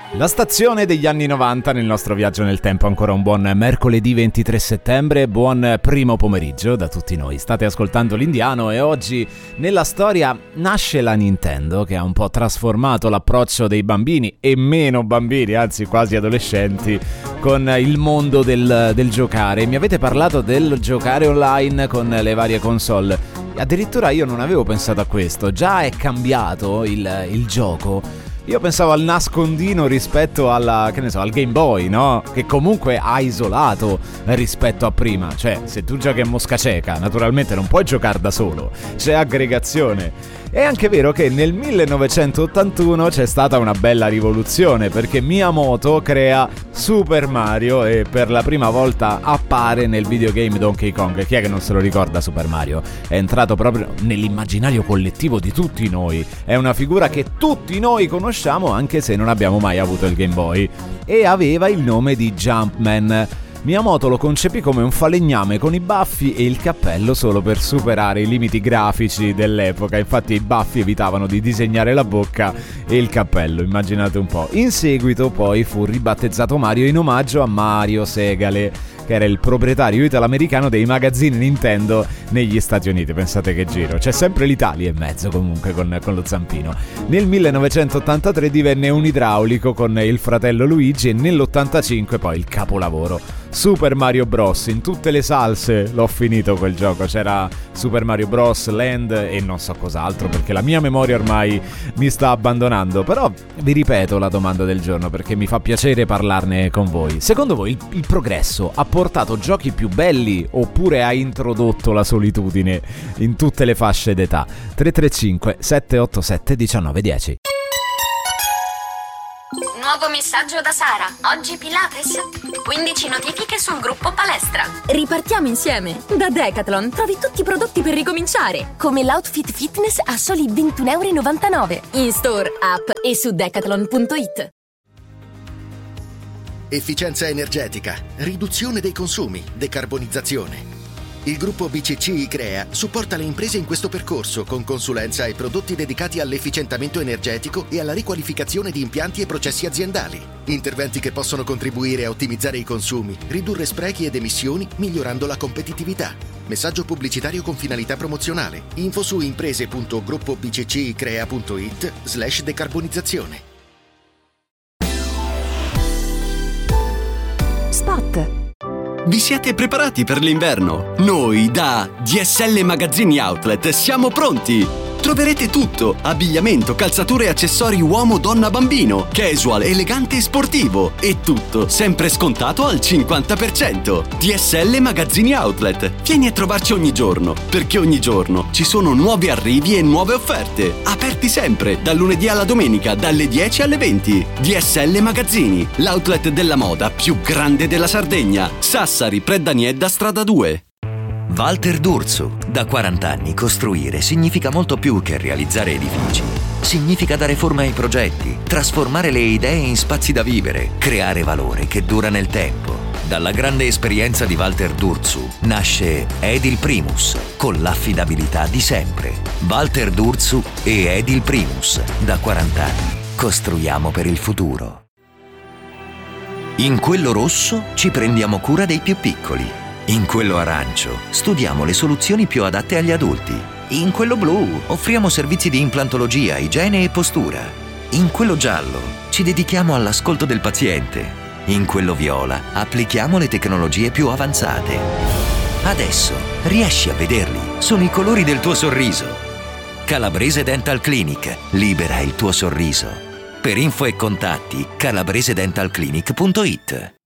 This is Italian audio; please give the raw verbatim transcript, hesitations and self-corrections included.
La stazione degli anni novanta nel nostro viaggio nel tempo. Ancora un buon mercoledì ventitré settembre, buon primo pomeriggio da tutti noi. State ascoltando l'Indiano e oggi nella storia nasce la Nintendo, che ha un po' trasformato l'approccio dei bambini e meno bambini, anzi quasi adolescenti, con il mondo del, del giocare. Mi avete parlato del giocare online con le varie console. Addirittura io non avevo pensato a questo. Già è cambiato il, il gioco. Io pensavo al nascondino rispetto alla, che ne so, al Game Boy, no? Che comunque ha isolato rispetto a prima. Cioè, se tu giochi a mosca cieca, naturalmente non puoi giocare da solo, c'è aggregazione. È anche vero che nel millenovecentottantuno c'è stata una bella rivoluzione, perché Miyamoto crea Super Mario e per la prima volta appare nel videogame Donkey Kong. Chi è che non se lo ricorda Super Mario? È entrato proprio nell'immaginario collettivo di tutti noi. È una figura che tutti noi conosciamo, anche se non abbiamo mai avuto il Game Boy. E aveva il nome di Jumpman. Miyamoto lo concepì come un falegname con i baffi e il cappello solo per superare i limiti grafici dell'epoca. Infatti i baffi evitavano di disegnare la bocca e il cappello, immaginate un po'. In seguito poi fu ribattezzato Mario in omaggio a Mario Segale, che era il proprietario italo-americano dei magazzini Nintendo negli Stati Uniti. Pensate che giro, c'è sempre l'Italia in mezzo comunque con, con lo zampino. Nel millenovecentottantatré divenne un idraulico con il fratello Luigi e nell'ottantacinque poi il capolavoro Super Mario Bros. In tutte le salse l'ho finito quel gioco, c'era Super Mario Bros. Land e non so cos'altro, perché la mia memoria ormai mi sta abbandonando. Però vi ripeto la domanda del giorno, perché mi fa piacere parlarne con voi. Secondo voi il, il progresso ha portato giochi più belli oppure ha introdotto la solitudine in tutte le fasce d'età? Tre tre cinque sette otto sette uno nove uno zero. Nuovo messaggio da Sara. Oggi Pilates. quindici notifiche sul gruppo palestra. Ripartiamo insieme. Da Decathlon trovi tutti i prodotti per ricominciare, come l'outfit fitness a soli ventuno e novantanove euro. In store, app e su decathlon punto it. Efficienza energetica, riduzione dei consumi, decarbonizzazione. Il gruppo B C C I-Crea supporta le imprese in questo percorso con consulenza e prodotti dedicati all'efficientamento energetico e alla riqualificazione di impianti e processi aziendali. Interventi che possono contribuire a ottimizzare i consumi, ridurre sprechi ed emissioni, migliorando la competitività. Messaggio pubblicitario con finalità promozionale. Info su imprese punto gruppo b c c i crea punto it slash decarbonizzazione. Spot. Vi siete preparati per l'inverno? Noi da D S L Magazzini Outlet siamo pronti! Troverete tutto: abbigliamento, calzature e accessori uomo, donna, bambino, casual, elegante e sportivo. E tutto sempre scontato al cinquanta per cento. D S L Magazzini Outlet. Vieni a trovarci ogni giorno, perché ogni giorno ci sono nuovi arrivi e nuove offerte. Aperti sempre, dal lunedì alla domenica, dalle dieci alle venti. D S L Magazzini, l'outlet della moda più grande della Sardegna. Sassari, Preddaniedda, strada due. Walter D'Urso. Da quaranta anni costruire significa molto più che realizzare edifici. Significa dare forma ai progetti, trasformare le idee in spazi da vivere, creare valore che dura nel tempo. Dalla grande esperienza di Walter D'Urso nasce Edil Primus, con l'affidabilità di sempre. Walter D'Urso e Edil Primus. Da quaranta anni costruiamo per il futuro. In quello rosso ci prendiamo cura dei più piccoli. In quello arancio studiamo le soluzioni più adatte agli adulti. In quello blu offriamo servizi di implantologia, igiene e postura. In quello giallo ci dedichiamo all'ascolto del paziente. In quello viola applichiamo le tecnologie più avanzate. Adesso riesci a vederli, sono i colori del tuo sorriso. Calabrese Dental Clinic, libera il tuo sorriso. Per info e contatti calabrese dental clinic punto it.